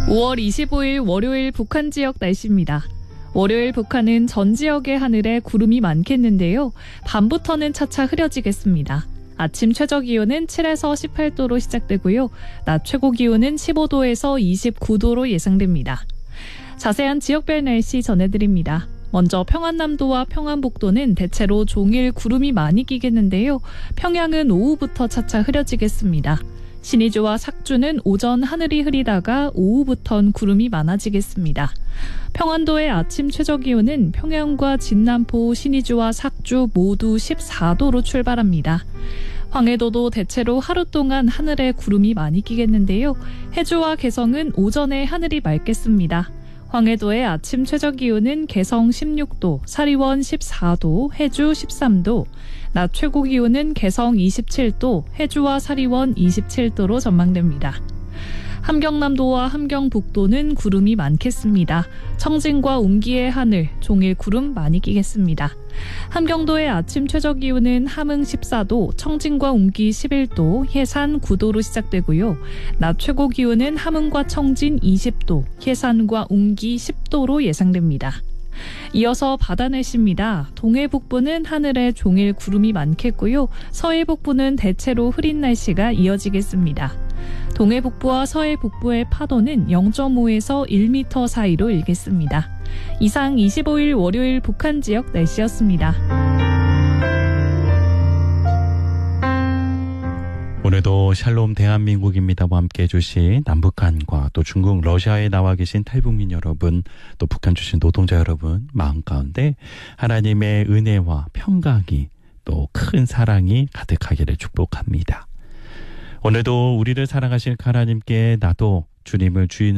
5월 25일 월요일 북한 지역 날씨입니다. 월요일 북한은 전 지역의 하늘에 구름이 많겠는데요. 밤부터는 차차 흐려지겠습니다. 아침 최저 기온은 7에서 18도로 시작되고요. 낮 최고 기온은 15도에서 29도로 예상됩니다. 자세한 지역별 날씨 전해드립니다. 먼저 평안남도와 평안북도는 대체로 종일 구름이 많이 끼겠는데요. 평양은 오후부터 차차 흐려지겠습니다. 신의주와 삭주는 오전 하늘이 흐리다가 오후부턴 구름이 많아지겠습니다. 평안도의 아침 최저 기온은 평양과 진남포, 신의주와 삭주 모두 14도로 출발합니다. 황해도도 대체로 하루 동안 하늘에 구름이 많이 끼겠는데요. 해주와 개성은 오전에 하늘이 맑겠습니다. 황해도의 아침 최저 기온은 개성 16도, 사리원 14도, 해주 13도, 낮 최고 기온은 개성 27도, 해주와 사리원 27도로 전망됩니다. 함경남도와 함경북도는 구름이 많겠습니다. 청진과 운기의 하늘, 종일 구름 많이 끼겠습니다. 함경도의 아침 최저 기온은 함흥 14도, 청진과 운기 11도, 해산 9도로 시작되고요. 낮 최고 기온은 함흥과 청진 20도, 해산과 운기 10도로 예상됩니다. 이어서 바다 날씨입니다. 동해 북부는 하늘에 종일 구름이 많겠고요. 서해 북부는 대체로 흐린 날씨가 이어지겠습니다. 동해 북부와 서해 북부의 파도는 0.5에서 1m 사이로 일겠습니다. 이상 25일 월요일 북한 지역 날씨였습니다. 오늘도 샬롬 대한민국입니다와 함께해 주신 남북한과 또 중국 러시아에 나와 계신 탈북민 여러분, 또 북한 출신 노동자 여러분 마음 가운데 하나님의 은혜와 평강이 또 큰 사랑이 가득하기를 축복합니다. 오늘도 우리를 사랑하실 하나님께 나도 주님을 주인으로